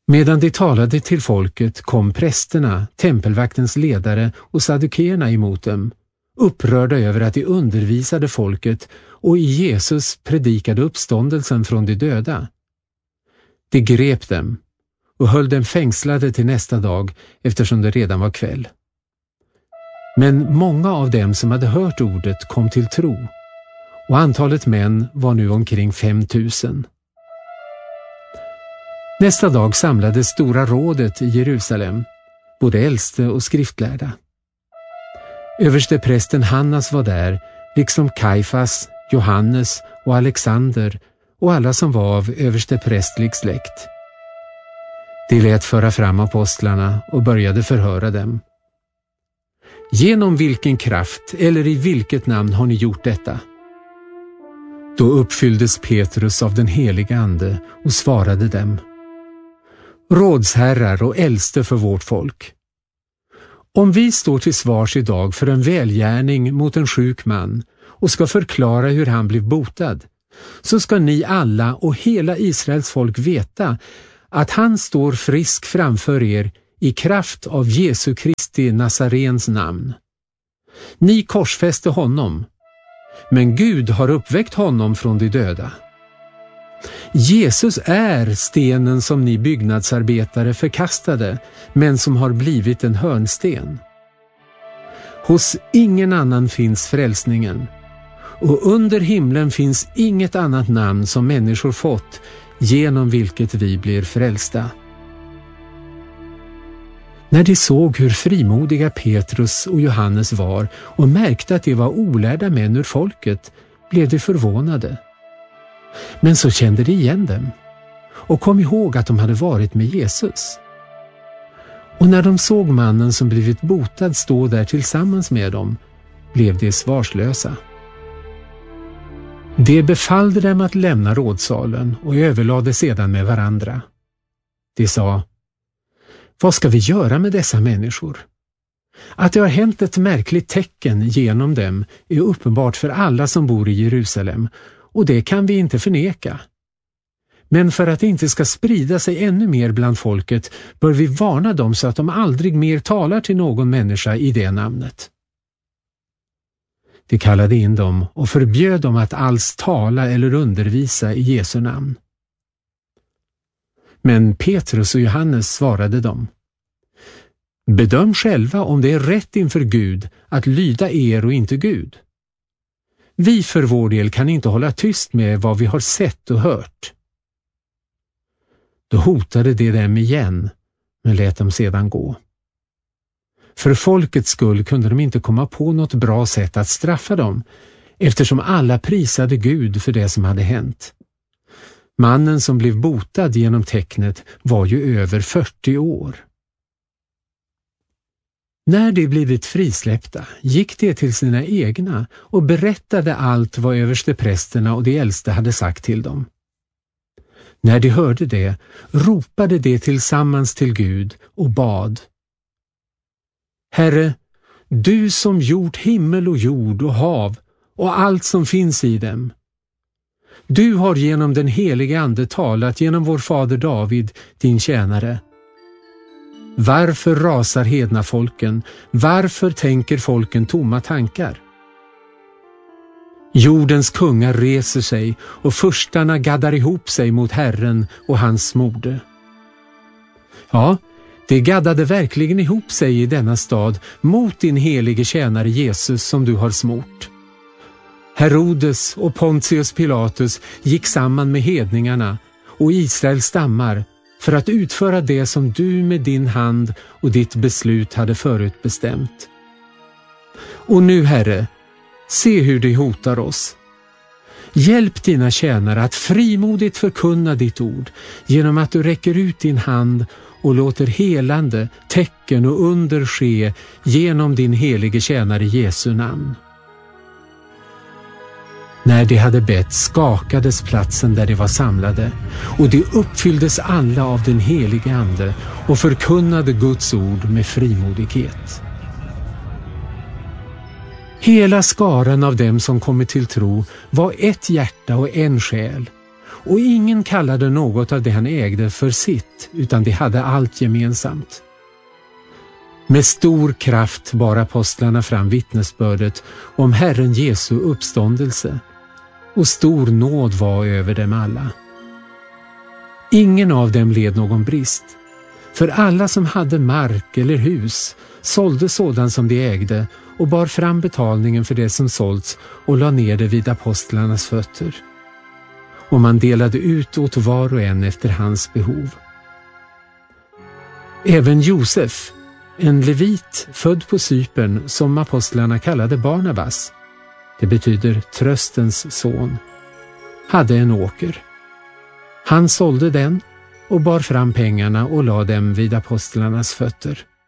Medan de talade till folket kom prästerna, tempelvaktens ledare och saddukeerna emot dem, upprörda över att de undervisade folket och i Jesus predikade uppståndelsen från de döda. De grep dem och höll dem fängslade till nästa dag eftersom det redan var kväll. Men många av dem som hade hört ordet kom till tro och antalet män var nu omkring 5 000. Nästa dag samlades stora rådet i Jerusalem, både äldste och skriftlärda. Översteprästen Hannas var där, liksom Kajfas, Johannes och Alexander och alla som var av översteprästlig släkt. De lät föra fram apostlarna och började förhöra dem. Genom vilken kraft eller i vilket namn har ni gjort detta? Då uppfylldes Petrus av den heliga ande och svarade dem: rådsherrar och äldste för vårt folk. Om vi står till svars idag för en välgärning mot en sjuk man och ska förklara hur han blev botad, så ska ni alla och hela Israels folk veta att han står frisk framför er i kraft av Jesu Kristi Nazarens namn. Ni korsfäste honom, men Gud har uppväckt honom från de döda. Jesus är stenen som ni byggnadsarbetare förkastade, men som har blivit en hörnsten. Hos ingen annan finns frälsningen, och under himlen finns inget annat namn som människor fått genom vilket vi blir frälsta. När de såg hur frimodiga Petrus och Johannes var och märkte att de var olärda män ur folket, blev de förvånade. Men så kände de igen dem och kom ihåg att de hade varit med Jesus. Och när de såg mannen som blivit botad stå där tillsammans med dem, blev de svarslösa. De befallde dem att lämna rådsalen och överlade sedan med varandra. De sa: vad ska vi göra med dessa människor? Att det har hänt ett märkligt tecken genom dem är uppenbart för alla som bor i Jerusalem, och det kan vi inte förneka. Men för att det inte ska sprida sig ännu mer bland folket bör vi varna dem så att de aldrig mer talar till någon människa i det namnet. De kallade in dem och förbjöd dem att alls tala eller undervisa i Jesu namn. Men Petrus och Johannes svarade dem: bedöm själva om det är rätt inför Gud att lyda er och inte Gud. Vi för vår del kan inte hålla tyst med vad vi har sett och hört. Då hotade de dem igen, men lät dem sedan gå. För folkets skull kunde de inte komma på något bra sätt att straffa dem, eftersom alla prisade Gud för det som hade hänt. Mannen som blev botad genom tecknet var ju över 40 år. När de blivit frisläppta gick de till sina egna och berättade allt vad översteprästerna och de äldste hade sagt till dem. När de hörde det ropade de tillsammans till Gud och bad: Herre, du som gjort himmel och jord och hav och allt som finns i dem. Du har genom den helige ande talat genom vår fader David, din tjänare. Varför rasar hedna folken? Varför tänker folken tomma tankar? Jordens kungar reser sig och furstarna gaddar ihop sig mot Herren och hans mode. Ja, det gaddade verkligen ihop sig i denna stad mot din helige tjänare Jesus som du har smort. Herodes och Pontius Pilatus gick samman med hedningarna och Israels stammar för att utföra det som du med din hand och ditt beslut hade förutbestämt. Och nu, Herre, se hur de hotar oss. Hjälp dina tjänare att frimodigt förkunna ditt ord genom att du räcker ut din hand och låter helande, tecken och under ske genom din helige tjänare Jesu namn. När de hade bett skakades platsen där de var samlade, och de uppfylldes alla av den helige ande och förkunnade Guds ord med frimodighet. Hela skaran av dem som kommit till tro var ett hjärta och en själ, och ingen kallade något av det han ägde för sitt, utan de hade allt gemensamt. Med stor kraft bar apostlarna fram vittnesbördet om Herren Jesu uppståndelse, och stor nåd var över dem alla. Ingen av dem led någon brist, för alla som hade mark eller hus sålde sådant som de ägde och bar fram betalningen för det som sålts och la ner det vid apostlarnas fötter. Och man delade ut åt var och en efter hans behov. Även Josef, en levit född på Cypern som apostlarna kallade Barnabas, det betyder tröstens son, hade en åker. Han sålde den och bar fram pengarna och la dem vid apostlarnas fötter.